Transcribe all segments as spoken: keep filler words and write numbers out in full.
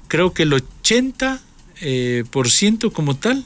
creo que el ochenta eh, por ciento como tal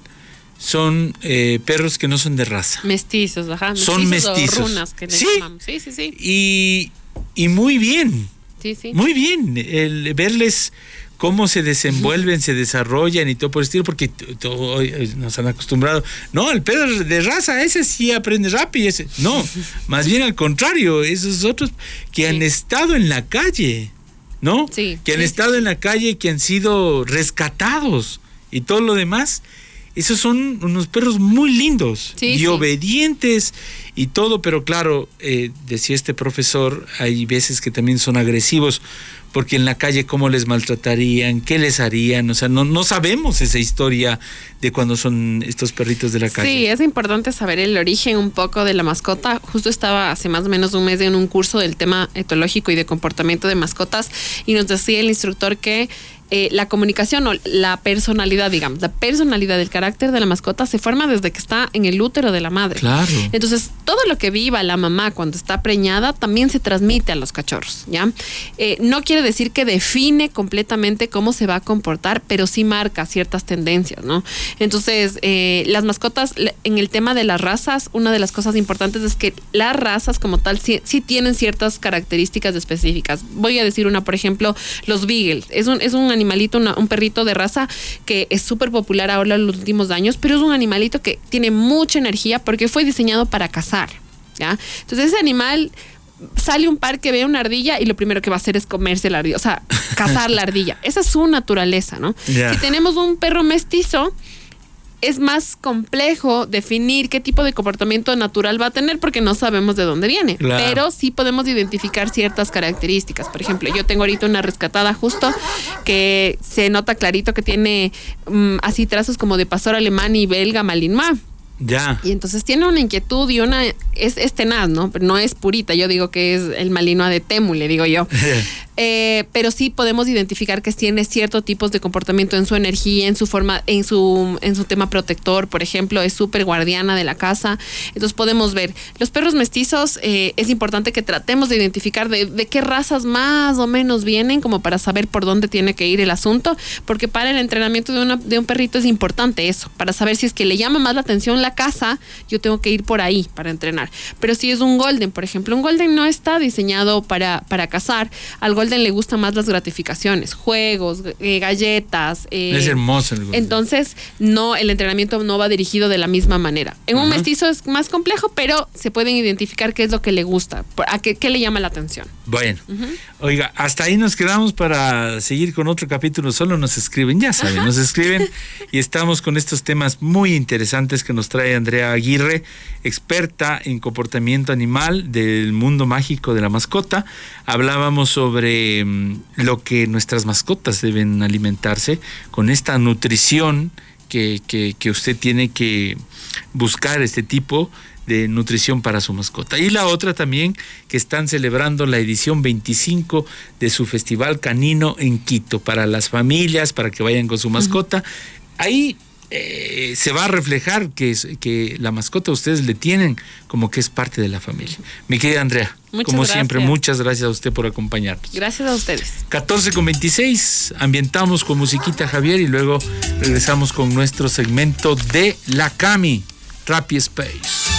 son eh, perros que no son de raza. Mestizos, ajá. Mestizos son mestizos. O runas que le sí. llamamos. Sí, sí, sí. Y, y muy bien. Sí, sí. Muy bien. El verles cómo se desenvuelven, se desarrollan y todo por el estilo, porque todo, nos han acostumbrado. No, el perro de raza, ese sí aprende rápido. Ese. No, más bien al contrario, esos otros que sí. han estado en la calle, ¿no? Sí. Que han sí, estado sí. en la calle, que han sido rescatados y todo lo demás. Esos son unos perros muy lindos sí, y sí. obedientes y todo, pero claro, eh, decía este profesor, hay veces que también son agresivos, porque en la calle cómo les maltratarían, qué les harían, o sea, no, no sabemos esa historia de cuando son estos perritos de la calle. Sí, es importante saber el origen un poco de la mascota. Justo estaba hace más o menos un mes en un curso del tema etológico y de comportamiento de mascotas y nos decía el instructor que Eh, la comunicación o la personalidad, digamos, la personalidad del carácter de la mascota se forma desde que está en el útero de la madre. Claro. Entonces, todo lo que viva la mamá cuando está preñada también se transmite a los cachorros, ¿ya? Eh, no quiere decir que define completamente cómo se va a comportar, pero sí marca ciertas tendencias, ¿no? Entonces, eh, las mascotas, en el tema de las razas, una de las cosas importantes es que las razas como tal sí, sí tienen ciertas características específicas. Voy a decir una, por ejemplo, los beagles. Es un, es un animal animalito, una, un perrito de raza que es súper popular ahora en los últimos años, pero es un animalito que tiene mucha energía porque fue diseñado para cazar, ¿ya? Entonces ese animal sale a un parque, ve una ardilla y lo primero que va a hacer es comerse la ardilla, o sea, cazar la ardilla. Esa es su naturaleza, ¿no? Yeah. Si tenemos un perro mestizo, es más complejo definir qué tipo de comportamiento natural va a tener porque no sabemos de dónde viene. Claro. Pero sí podemos identificar ciertas características. Por ejemplo, yo tengo ahorita una rescatada justo que se nota clarito que tiene um, así trazos como de pastor alemán y belga malinois. Ya. Y entonces tiene una inquietud y una... Es, es tenaz, ¿no? Pero no es purita. Yo digo que es el malinois de Temu, le digo yo. Eh, pero sí podemos identificar que tiene ciertos tipos de comportamiento en su energía, en su forma, en su, en su tema protector, por ejemplo, es súper guardiana de la casa. Entonces podemos ver, los perros mestizos, eh, es importante que tratemos de identificar de, de qué razas más o menos vienen, como para saber por dónde tiene que ir el asunto, porque para el entrenamiento de, una, de un perrito es importante eso, para saber si es que le llama más la atención la casa, yo tengo que ir por ahí para entrenar. Pero si es un golden, por ejemplo, un golden no está diseñado para, para cazar, al golden le gustan más las gratificaciones, juegos, eh, galletas. Eh, es hermoso el golden. Entonces, no, el entrenamiento no va dirigido de la misma manera. En uh-huh. un mestizo es más complejo, pero se pueden identificar qué es lo que le gusta, a qué, qué le llama la atención. Bueno, uh-huh. Oiga, hasta ahí nos quedamos para seguir con otro capítulo. Solo nos escriben, ya saben, uh-huh. nos escriben y estamos con estos temas muy interesantes que nos trae Andrea Aguirre, experta en comportamiento animal del mundo mágico de la mascota. Hablábamos sobre lo que nuestras mascotas deben alimentarse con esta nutrición que, que, que usted tiene que buscar, este tipo de nutrición para su mascota. Y la otra también, que están celebrando la edición veinticinco de su Festival Canino en Quito, para las familias, para que vayan con su mascota. Uh-huh. Ahí eh, se va a reflejar que, que la mascota ustedes le tienen como que es parte de la familia. Mi querida Andrea, muchas como gracias. Siempre, muchas gracias a usted por acompañarnos. Gracias a ustedes. catorce con veintiséis, ambientamos con musiquita, Javier, y luego regresamos con nuestro segmento de la Cami, Rappi Space.